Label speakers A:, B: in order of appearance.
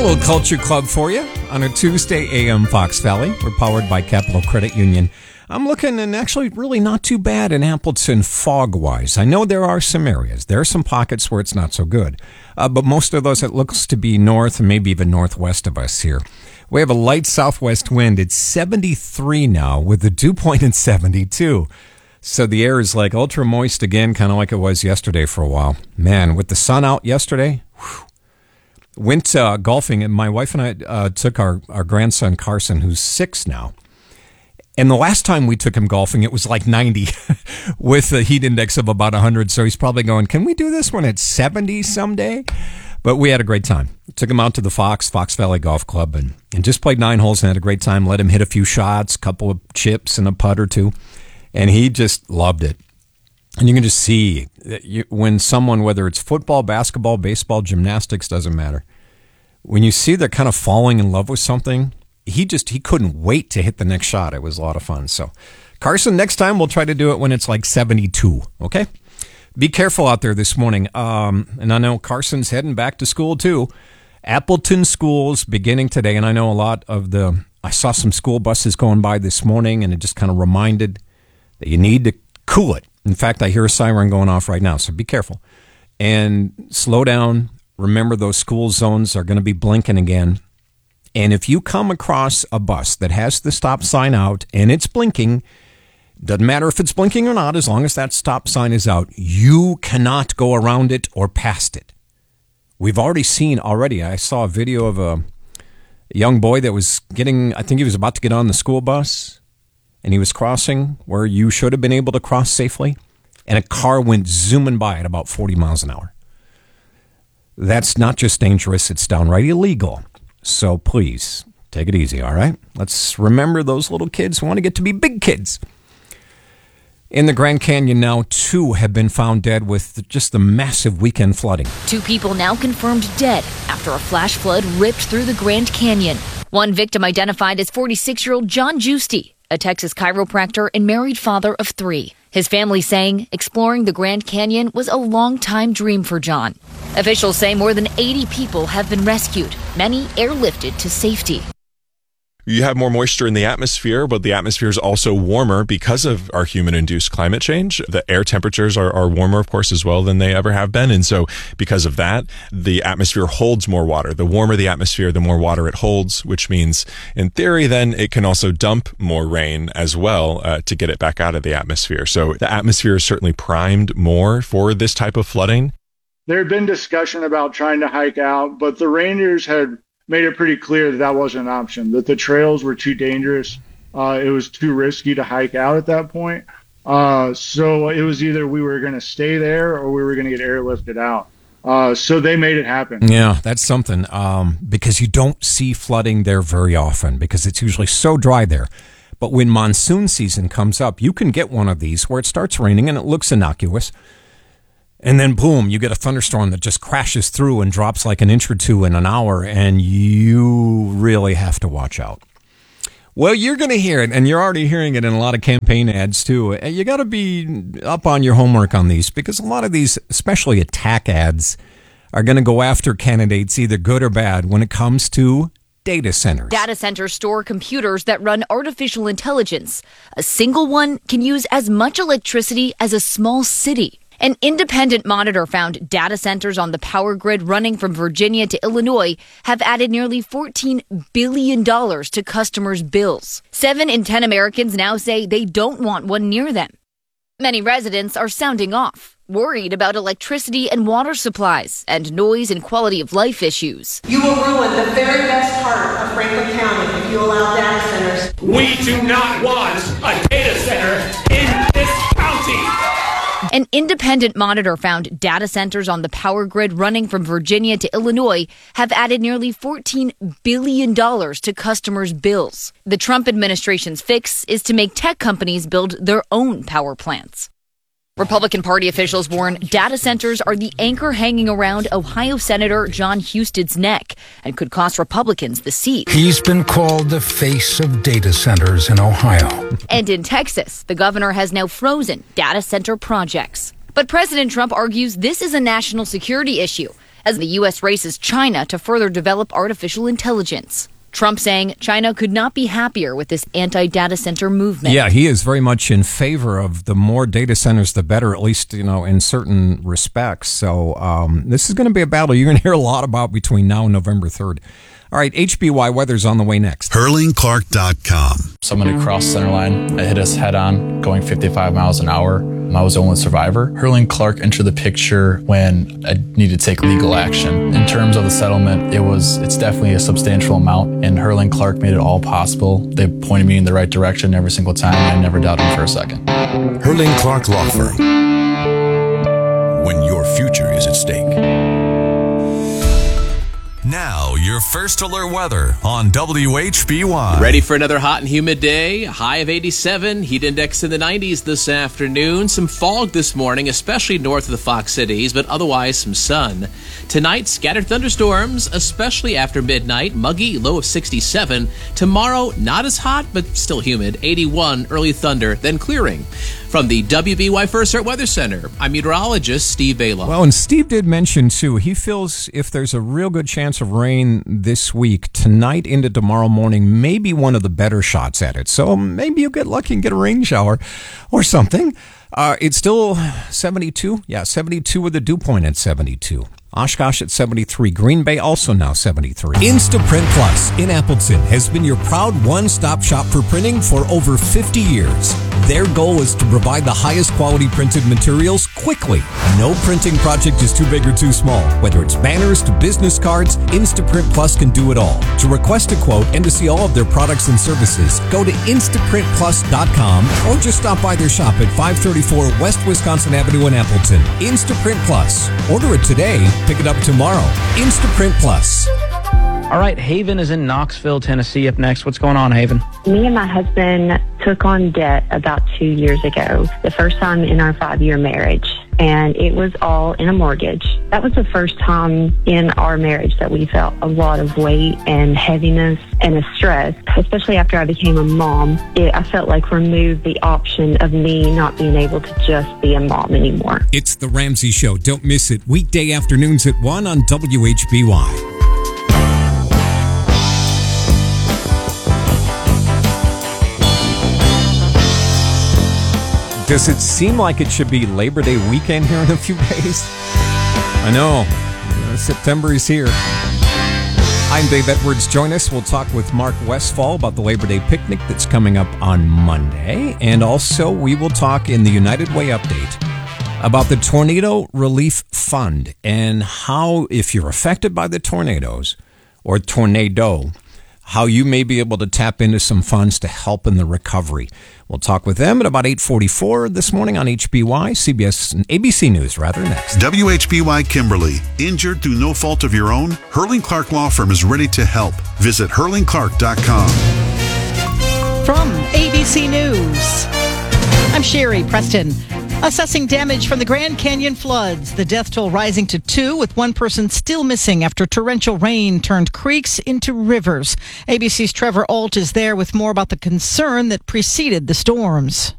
A: little Culture Club for you on a Tuesday AM Fox Valley. We're powered by Capital Credit Union. I'm looking, and actually really not too bad in Appleton fog-wise. I know there are some areas. There are some pockets where it's not so good. But most of those, it looks to be north and maybe even northwest of us here. We have a light southwest wind. It's 73 now with the dew point at 72. So the air is like ultra moist again, kind of like it was yesterday for a while. Man, with the sun out yesterday, whew. Went golfing, and my wife and I took our grandson Carson, who's 6 now. And the last time we took him golfing, it was like 90 with a heat index of about 100. So he's probably going, can we do this when it's 70 someday? But we had a great time. Took him out to the Fox Valley Golf Club, and just played 9 holes and had a great time. Let him hit a few shots, a couple of chips and a putt or two. And he just loved it. And you can just see that when someone, whether it's football, basketball, baseball, gymnastics, doesn't matter. When you see they're kind of falling in love with something, he couldn't wait to hit the next shot. It was a lot of fun. So, Carson, next time we'll try to do it when it's like 72, okay? Be careful out there this morning. And I know Carson's heading back to school too. Appleton schools beginning today, and I know a lot of I saw some school buses going by this morning, and it just kind of reminded that you need to cool it. In fact, I hear a siren going off right now, so be careful. And slow down. Remember, those school zones are going to be blinking again. And if you come across a bus that has the stop sign out and it's blinking, doesn't matter if it's blinking or not, as long as that stop sign is out, you cannot go around it or past it. We've already seen I saw a video of a young boy that was I think he was about to get on the school bus, and he was crossing where you should have been able to cross safely, and a car went zooming by at about 40 miles an hour. That's not just dangerous, it's downright illegal. So please, take it easy, all right? Let's remember those little kids who want to get to be big kids. In the Grand Canyon now, 2 have been found dead with just the massive weekend flooding.
B: 2 people now confirmed dead after a flash flood ripped through the Grand Canyon. One victim identified as 46-year-old John Giusti, a Texas chiropractor and married father of 3. His family saying exploring the Grand Canyon was a long-time dream for John. Officials say more than 80 people have been rescued, many airlifted to safety.
C: You have more moisture in the atmosphere, but the atmosphere is also warmer because of our human-induced climate change. The air temperatures are warmer, of course, as well than they ever have been. And so because of that, the atmosphere holds more water. The warmer the atmosphere, the more water it holds, which means, in theory, then it can also dump more rain as well to get it back out of the atmosphere. So the atmosphere is certainly primed more for this type of flooding.
D: There had been discussion about trying to hike out, but the rangers had made it pretty clear that wasn't an option, that the trails were too dangerous. It was too risky to hike out at that point. So it was either we were going to stay there or we were going to get airlifted out. So they made it happen.
A: Yeah, that's something, because you don't see flooding there very often because it's usually so dry there. But when monsoon season comes up, you can get one of these where it starts raining and it looks innocuous. And then, boom, you get a thunderstorm that just crashes through and drops like an inch or 2 in an hour, and you really have to watch out. Well, you're going to hear it, and you're already hearing it in a lot of campaign ads, too. You got to be up on your homework on these, because a lot of these, especially attack ads, are going to go after candidates, either good or bad, when it comes to data centers.
B: Data centers store computers that run artificial intelligence. A single one can use as much electricity as a small city. An independent monitor found data centers on the power grid running from Virginia to Illinois have added nearly $14 billion to customers' bills. 7 in 10 Americans now say they don't want one near them. Many residents are sounding off, worried about electricity and water supplies and noise and quality of life issues.
E: You will ruin the very best part of Franklin County if you allow data centers.
F: We do not want a data center in this county.
B: An independent monitor found data centers on the power grid running from Virginia to Illinois have added nearly $14 billion to customers' bills. The Trump administration's fix is to make tech companies build their own power plants. Republican Party officials warn data centers are the anchor hanging around Ohio Senator Jon Husted's neck and could cost Republicans the seat.
G: He's been called the face of data centers in Ohio.
B: And in Texas, the governor has now frozen data center projects. But President Trump argues this is a national security issue as the U.S. races China to further develop artificial intelligence. Trump saying China could not be happier with this anti-data center movement.
A: Yeah, he is very much in favor of the more data centers, the better, at least, in certain respects. So this is going to be a battle you're going to hear a lot about between now and November 3rd. All right, HBY weather's on the way next.
H: HurlingClark.com.
I: Someone who crossed center line, it hit us head on, going 55 miles an hour. I was the only survivor. Hurling Clark entered the picture when I needed to take legal action. In terms of the settlement, it's definitely a substantial amount, and Hurling Clark made it all possible. They pointed me in the right direction every single time, and I never doubted them for a second.
H: Hurling Clark Law Firm. When your future is at stake. Now, your first alert weather on WHBY.
J: Ready for another hot and humid day? A high of 87, heat index in the 90s this afternoon. Some fog this morning, especially north of the Fox Cities, but otherwise some sun. Tonight, scattered thunderstorms, especially after midnight. Muggy, low of 67. Tomorrow, not as hot, but still humid. 81, early thunder, then clearing. From the WBY First Alert Weather Center, I'm meteorologist Steve Bala.
A: Well, and Steve did mention, too, he feels if there's a real good chance of rain this week, tonight into tomorrow morning, maybe one of the better shots at it. So maybe you'll get lucky and get a rain shower or something. It's still 72. Yeah, 72 with the dew point at 72. Oshkosh at 73. Green Bay also now 73.
K: Instaprint Plus in Appleton has been your proud one-stop shop for printing for over 50 years. Their goal is to provide the highest quality printed materials quickly. No printing project is too big or too small. Whether it's banners to business cards, Instaprint Plus can do it all. To request a quote and to see all of their products and services, go to InstaprintPlus.com or just stop by their shop at 534 West Wisconsin Avenue in Appleton. Instaprint Plus. Order it today. Pick it up tomorrow. Instaprint Plus.
L: All right, Haven is in Knoxville, Tennessee. Up next, what's going on, Haven?
M: Me and my husband took on debt about 2 years ago, the first time in our 5-year marriage, and it was all in a mortgage. That was the first time in our marriage that we felt a lot of weight and heaviness and a stress, especially after I became a mom. I felt like removed the option of me not being able to just be a mom anymore.
K: It's The Ramsey Show. Don't miss it. Weekday afternoons at 1 on WHBY.
A: Does it seem like it should be Labor Day weekend here in a few days? I know. September is here. I'm Dave Edwards. Join us. We'll talk with Mark Westfall about the Labor Day picnic that's coming up on Monday. And also, we will talk in the United Way update about the Tornado Relief Fund and how, if you're affected by the tornadoes or tornado, how you may be able to tap into some funds to help in the recovery. We'll talk with them at about 8:44 this morning on HBY, CBS and ABC News, next.
H: WHBY Kimberly. Injured through no fault of your own? Hurling Clark Law Firm is ready to help. Visit HurlingClark.com.
N: From ABC News, I'm Sherry Preston. Assessing damage from the Grand Canyon floods. The death toll rising to 2, with one person still missing after torrential rain turned creeks into rivers. ABC's Trevor Ault is there with more about the concern that preceded the storms.